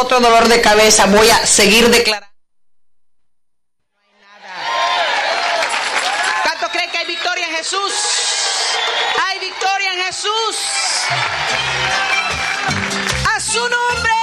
otro dolor de cabeza, voy a seguir declarando. No hay nada. ¿Cuántos creen que hay victoria en Jesús? Hay victoria en Jesús.